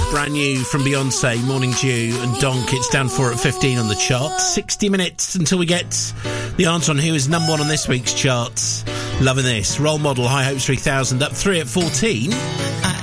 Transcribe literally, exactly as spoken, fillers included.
brand new from Beyonce, Morning Dew and Donk. It's down four at fifteen on the chart. sixty minutes until we get the answer on who is number one on this week's charts. Loving this. Role Model, High Hopes three thousand, up three at fourteen.